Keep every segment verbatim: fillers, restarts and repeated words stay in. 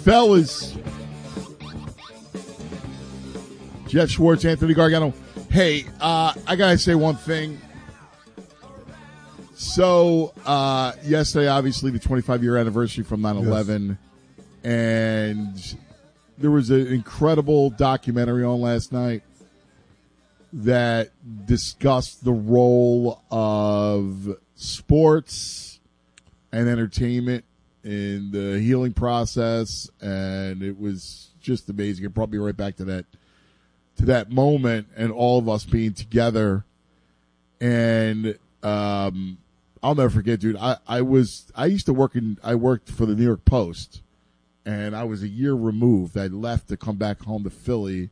Fellas, Jeff Schwartz, Anthony Gargano. Hey, uh, I gotta say one thing. So, uh, yesterday, obviously, the twenty-five year anniversary from nine eleven, yes. And there was an incredible documentary on last night that discussed the role of sports and entertainment in the healing process, and it was just amazing. It brought me right back to that to that moment and all of us being together. And um, I'll never forget, dude. I, I was I used to work in I worked for the New York Post, and I was a year removed. I left to come back home to Philly,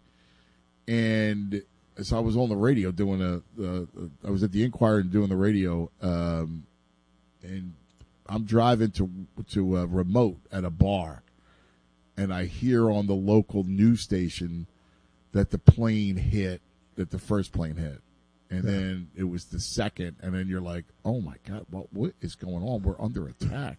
and so I was on the radio doing a. a I was at the Inquirer and doing the radio, um, and I'm driving to to a remote at a bar, and I hear on the local news station that the plane hit, that the first plane hit, and yeah. then it was the second, and then you're like, oh my God, what what is going on? We're under attack.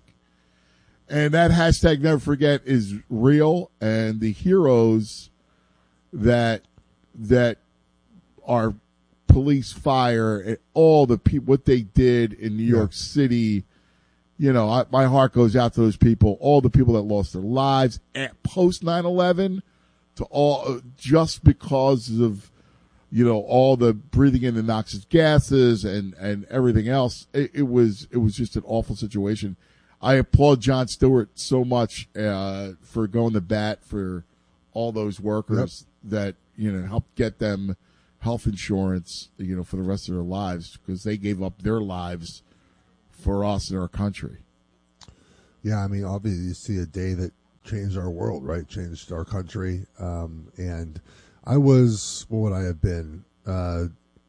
And that hashtag never forget is real, and the heroes that that are police, fire, and all the people, what they did in New York yeah. City. You know, I, my heart goes out to those people, all the people that lost their lives at post nine eleven, to all just because of, you know, all the breathing in the noxious gases and, and everything else. It, it was it was just an awful situation. I applaud Jon Stewart so much uh, for going to bat for all those workers yep. that, you know, helped get them health insurance, you know, for the rest of their lives, because they gave up their lives for us in our country. Yeah, I mean, obviously you see a day that changed our world, right? Changed our country. Um, and I was, what would I have been? Uh,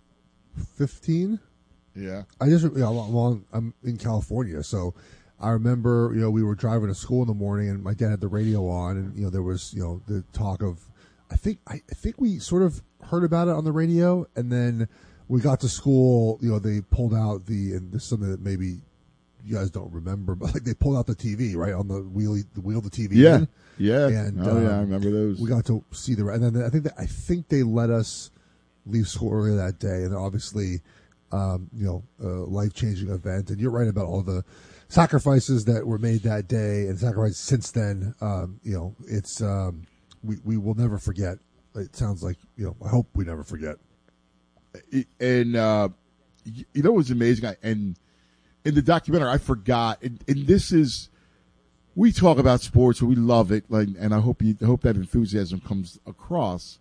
fifteen? Yeah. I just, you know, I'm, on, I'm in California, so I remember, you know, we were driving to school in the morning, and my dad had the radio on, and, you know, there was, you know, the talk of, I think, I, I think we sort of heard about it on the radio, and then we got to school, you know, they pulled out the, and this is something that maybe you guys don't remember, but like they pulled out the T V, right, on the wheel, the wheel of the T V. Yeah, in. yeah. And, oh, um, yeah, I remember those. We got to see the, and then I think that, I think they let us leave school earlier that day, and obviously, um, you know, a life-changing event. And you're right about all the sacrifices that were made that day and sacrifices since then. Um, you know, it's, um, we, we will never forget. It sounds like, you know, I hope we never forget. And, uh, you know what's amazing? I, and in the documentary, I forgot, and, and this is, we talk about sports, and we love it, like, and I hope you hope that enthusiasm comes across.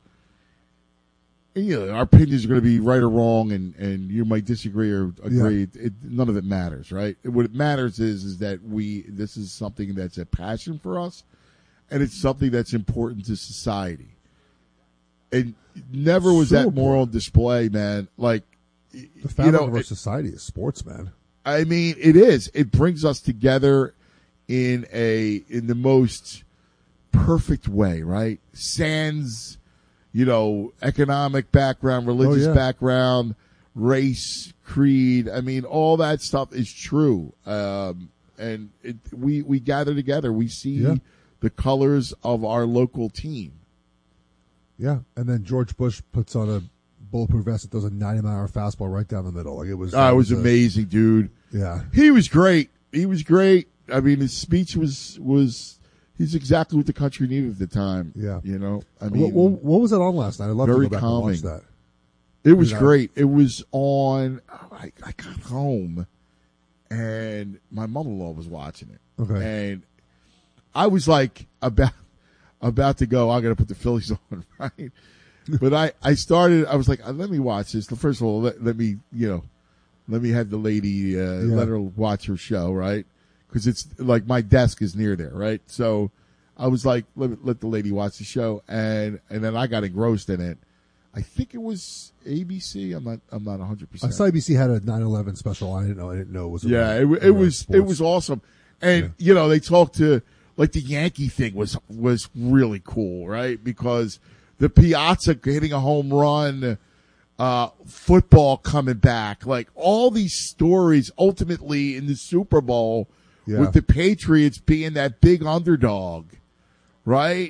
And, you know, our opinions are going to be right or wrong, and, and you might disagree or agree. Yeah. It, none of it matters, right? What it matters is is that we this is something that's a passion for us, and it's something that's important to society. And never was so that more on display, man. Like, the fabric you know, of our it, society is sports, man. I mean, it is. It brings us together in a in the most perfect way, right? Sans, you know, economic background, religious oh, yeah. background, race, creed. I mean, all that stuff is true. Um, and it, we we gather together. We see yeah. the colors of our local team. Yeah, and then George Bush puts on a bulletproof vest that does a ninety mile an hour fastball right down the middle. Like it was. Oh, it was, was amazing, a, dude. Yeah, he was great. He was great. I mean, his speech was was he's exactly what the country needed at the time. Yeah, you know. I mean, what, what, what was it on last night? I'd love to go back calming. and watch that. It was you know? great. It was on. Oh, I, I got home, and my mother-in-law was watching it. Okay, and I was like about about to go. I got to put the Phillies on, right? But I, I started, I was like, let me watch this. First of all, let, let me, you know, let me have the lady, uh, yeah. let her watch her show, right? Because it's like my desk is near there, right? So I was like, let, let the lady watch the show. And, and then I got engrossed in it. I think it was A B C. I'm not, I'm not one hundred percent. I saw A B C had a nine eleven special. I didn't know, I didn't know it was. Yeah, it, it was, sports. It was awesome. And, yeah. you know, they talked to, like the Yankee thing was, was really cool, right? Because the Piazza hitting a home run, uh, football coming back, like all these stories ultimately in the Super Bowl yeah. with the Patriots being that big underdog, right?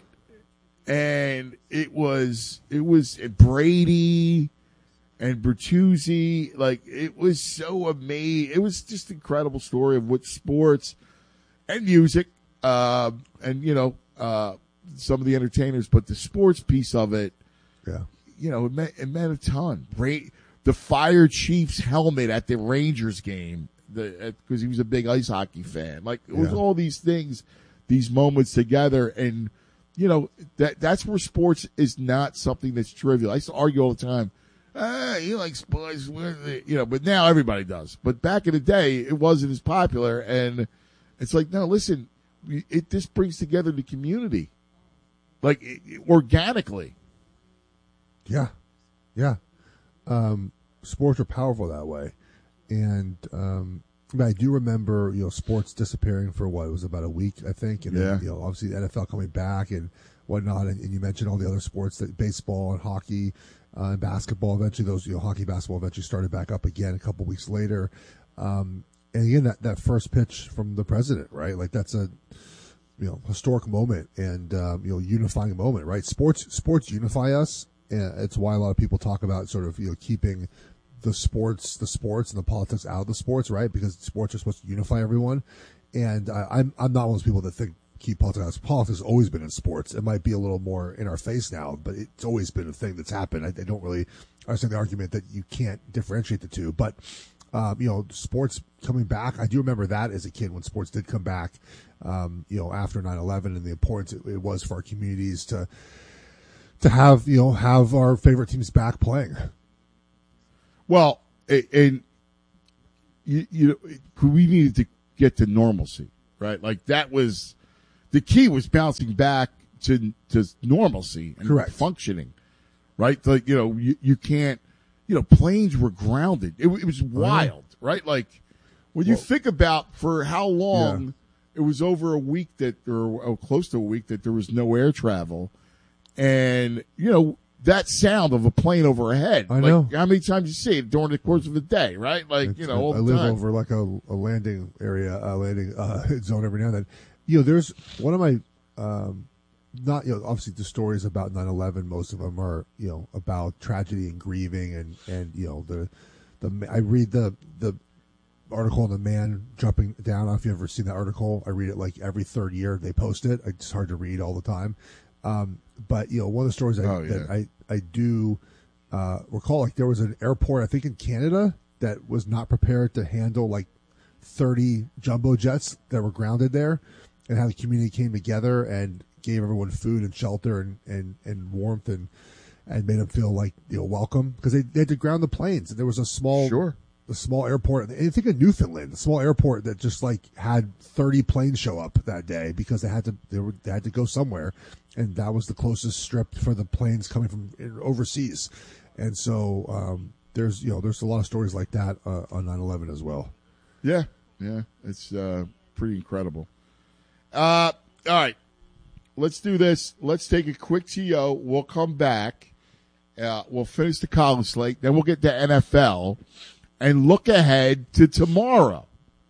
And it was it was Brady and Bertuzzi. Like, it was so amazing. It was just an incredible story of what sports and music, uh, and, you know, uh, some of the entertainers, but the sports piece of it, yeah, you know, it meant, it meant a ton. Bra- the Fire Chief's helmet at the Rangers game, because he was a big ice hockey fan. Like, it was yeah. all these things, these moments together, and, you know, that that's where sports is not something that's trivial. I used to argue all the time, ah, you like sports, you know, but now everybody does. But back in the day, it wasn't as popular, and it's like, no, listen, it this brings together the community, like, it, it, organically. Yeah, yeah. Um, sports are powerful that way, and um, I do remember, you know, sports disappearing for what, it was about a week, I think, and yeah. then, you know, obviously the N F L coming back and whatnot, and, and you mentioned all the other sports, that baseball and hockey uh, and basketball. Eventually, those, you know, hockey, basketball eventually started back up again a couple weeks later, um, and again, that that first pitch from the president, right? Like, that's a, you know, historic moment and um, you know, unifying moment, right? Sports sports unify us. And it's why a lot of people talk about sort of, you know, keeping the sports, the sports and the politics out of the sports, right? Because sports are supposed to unify everyone. And I, I'm I'm not one of those people that think keep politics out. Politics has always been in sports. It might be a little more in our face now, but it's always been a thing that's happened. I, I don't really understand the argument that you can't differentiate the two. But um, you know, sports coming back, I do remember that as a kid when sports did come back. Um, you know, after nine eleven and the importance it, it was for our communities to. to have, you know, have our favorite teams back playing. Well, and you, you we needed to get to normalcy, right? Like, that was the key, was bouncing back to to normalcy and Correct. functioning, right? Like, you know, you, you can't, you know, planes were grounded. It, it was wild, uh-huh. right? Like, when you well, think about for how long yeah. it was over a week that, or, or close to a week that there was no air travel. And, you know, that sound of a plane overhead. I know. Like, how many times you see it during the course of the day, right? Like, it's, you know, all I the live time. over like a, a landing area, a landing uh, zone every now and then. You know, there's one of my, um, not, you know, obviously the stories about nine eleven, most of them are, you know, about tragedy and grieving and, and, you know, the, the, I read the, the article on the man jumping down. I don't know if you've ever seen that article. I read it like every third year they post it. It's hard to read all the time. Um, but, you know, one of the stories I, oh, yeah. that I, I do uh, recall, like, there was an airport, I think in Canada, that was not prepared to handle like thirty jumbo jets that were grounded there, and how the community came together and gave everyone food and shelter and, and, and warmth and, and made them feel like, you know, welcome, because they, they had to ground the planes. And there was a small, sure. the small airport, I think in Newfoundland, the small airport that just like had thirty planes show up that day because they had to, they were, they had to go somewhere. And that was the closest strip for the planes coming from overseas. And so, um, there's, you know, there's a lot of stories like that, uh, on nine eleven as well. Yeah. Yeah. It's, uh, pretty incredible. Uh, all right. Let's do this. Let's take a quick T O. We'll come back. Uh, we'll finish the college slate. Then we'll get to N F L and look ahead to tomorrow.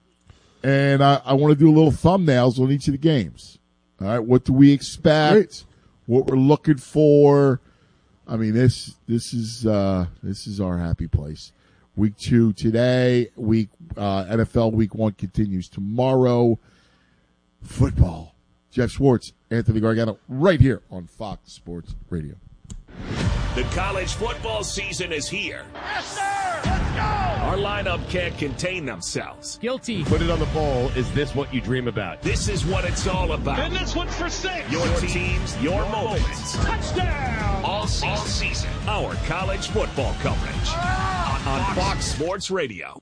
And I, I want to do a little thumbnails on each of the games. All right. What do we expect? Great. What we're looking for? I mean, this, this is, uh, this is our happy place. Week two today, week, uh, N F L week one continues tomorrow. Football. Jeff Schwartz, Anthony Gargano, right here on Fox Sports Radio. The college football season is here. Yes, sir! Let's go! Our lineup can't contain themselves. Guilty. Put it on the poll. Is this what you dream about? This is what it's all about. And this one's for six. Your teams, your, your moments. Touchdown! All season. All season. Our college football coverage oh, on, on Fox Sports Radio.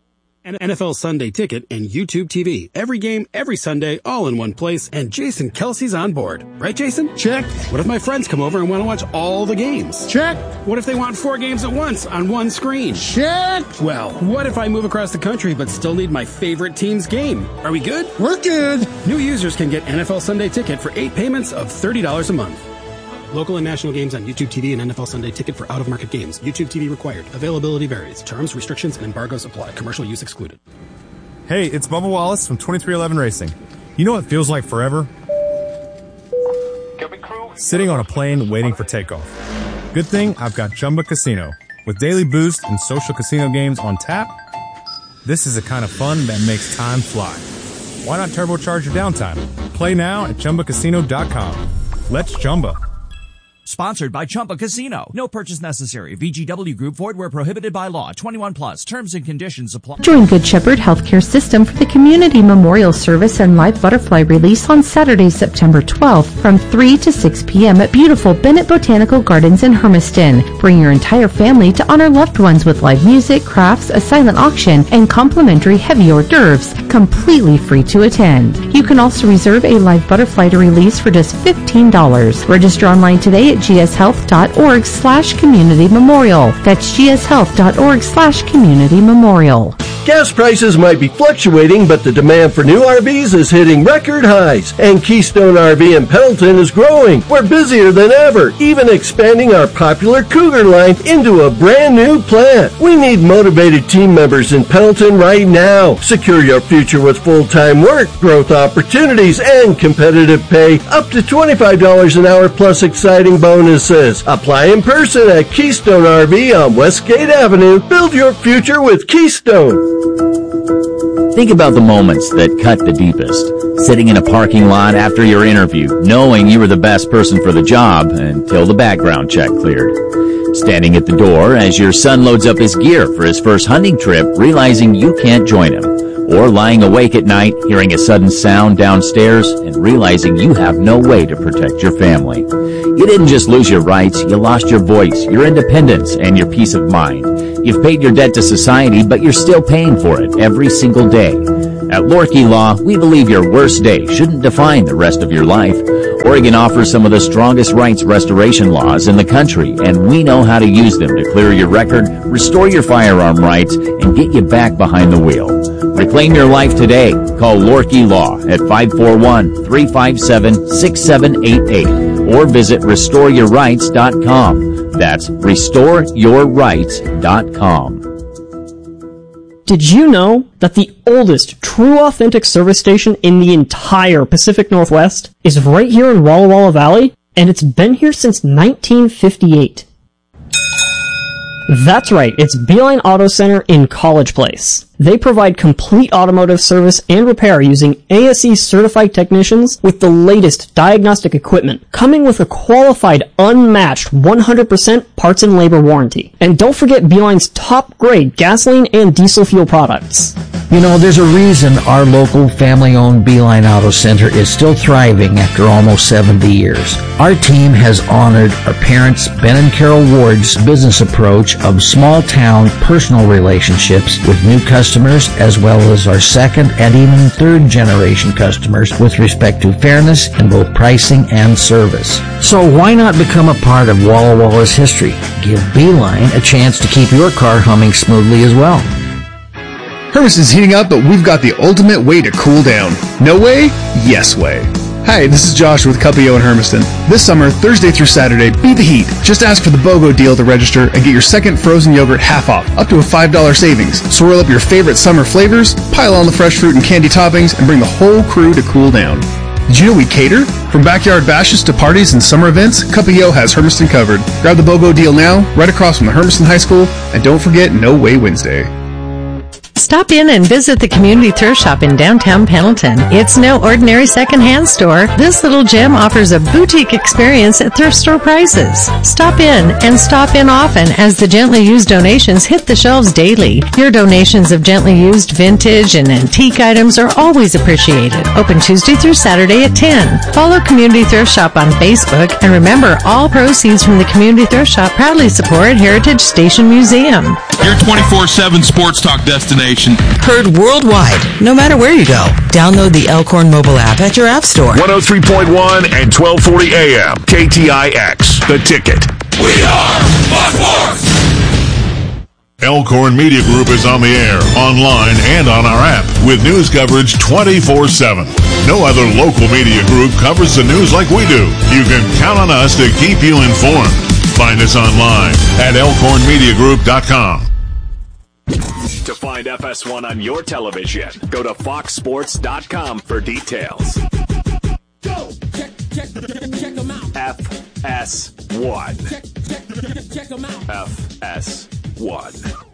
N F L Sunday Ticket and YouTube T V. Every game, every Sunday, all in one place, and Jason Kelsey's on board. Right, Jason? Check. What if my friends come over and want to watch all the games? Check. What if they want four games at once on one screen? Check. Well, what if I move across the country but still need my favorite team's game? Are we good? We're good. New users can get N F L Sunday Ticket for eight payments of thirty dollars a month. Local and national games on YouTube T V and N F L Sunday Ticket for out-of-market games. YouTube T V required. Availability varies. Terms, restrictions, and embargoes apply. Commercial use excluded. Hey, it's Bubba Wallace from twenty-three eleven Racing. You know what feels like forever? sitting on a plane waiting for takeoff. Good thing I've got Chumba Casino. With daily boost and social casino games on tap, this is the kind of fun that makes time fly. Why not turbocharge your downtime? Play now at Chumba Casino dot com. Let's Chumba. Sponsored by Chumba Casino. No purchase necessary. V G W Group. Void where prohibited by law. twenty-one plus. Terms and conditions apply. Join Good Shepherd Healthcare System for the Community Memorial Service and live butterfly release on Saturday, September twelfth from three to six p.m. at beautiful Bennett Botanical Gardens in Hermiston. Bring your entire family to honor loved ones with live music, crafts, a silent auction, and complimentary heavy hors d'oeuvres, completely free to attend. You can also reserve a live butterfly to release for just fifteen dollars. Register online today at gshealth.org slash community memorial. That's gshealth.org slash community memorial. Gas prices might be fluctuating, but the demand for new R Vs is hitting record highs. And Keystone R V in Pendleton is growing. We're busier than ever, even expanding our popular Cougar line into a brand new plant. We need motivated team members in Pendleton right now. Secure your future with full-time work, growth opportunities, and competitive pay. Up to twenty-five dollars an hour plus exciting bonuses. Apply in person at Keystone R V on Westgate Avenue. Build your future with Keystone. Think about the moments that cut the deepest. Sitting in a parking lot after your interview, knowing you were the best person for the job until the background check cleared. Standing at the door as your son loads up his gear for his first hunting trip, realizing you can't join him. Or lying awake at night, hearing a sudden sound downstairs and realizing you have no way to protect your family. You didn't just lose your rights, you lost your voice, your independence, and your peace of mind. You've paid your debt to society, but you're still paying for it every single day. At Lorkey Law, we believe your worst day shouldn't define the rest of your life. Oregon offers some of the strongest rights restoration laws in the country, and we know how to use them to clear your record, restore your firearm rights, and get you back behind the wheel. Reclaim your life today. Call Lorkey Law at five four one, three five seven, six seven eight eight or visit restore your rights dot com. That's restore your rights dot com. Did you know that the oldest true authentic service station in the entire Pacific Northwest is right here in Walla Walla Valley, and it's been here since nineteen fifty-eight? That's right, it's Beeline Auto Center in College Place. They provide complete automotive service and repair using A S E certified technicians with the latest diagnostic equipment, coming with a qualified, unmatched one hundred percent parts and labor warranty. And don't forget Beeline's top-grade gasoline and diesel fuel products. You know, there's a reason our local family-owned Beeline Auto Center is still thriving after almost seventy years. Our team has honored our parents, Ben and Carol Ward's business approach of small-town personal relationships with new customers, as well as our second and even third generation customers with respect to fairness in both pricing and service. So why not become a part of Walla Walla's history? Give Beeline a chance to keep your car humming smoothly as well. Hermiston's heating up, but we've got the ultimate way to cool down. No way? Yes way. Hi, this is Josh with Cuppio in Hermiston. This summer, Thursday through Saturday, beat the heat. Just ask for the BOGO deal to register and get your second frozen yogurt half off, up to a five dollars savings. Swirl up your favorite summer flavors, pile on the fresh fruit and candy toppings, and bring the whole crew to cool down. Did you know we cater? From backyard bashes to parties and summer events, Cuppio has Hermiston covered. Grab the BOGO deal now, right across from the Hermiston High School, and don't forget No Way Wednesday. Stop in and visit the Community Thrift Shop in downtown Pendleton. It's no ordinary secondhand store. This little gem offers a boutique experience at thrift store prices. Stop in and stop in often as the gently used donations hit the shelves daily. Your donations of gently used vintage and antique items are always appreciated. Open Tuesday through Saturday at ten. Follow Community Thrift Shop on Facebook, and remember, all proceeds from the Community Thrift Shop proudly support Heritage Station Museum. Your twenty-four seven sports talk destination. Heard worldwide, no matter where you go. Download the Elkhorn mobile app at your app store. one oh three point one and twelve forty A M. K T I X, The Ticket. We are Fox Sports! Elkhorn Media Group is on the air, online, and on our app with news coverage twenty-four seven. No other local media group covers the news like we do. You can count on us to keep you informed. Find us online at elkhorn media group dot com. To find F S one on your television, go to fox sports dot com for details. Go! Check, check. Check them out. F S one. Check, check, check them out. F S one.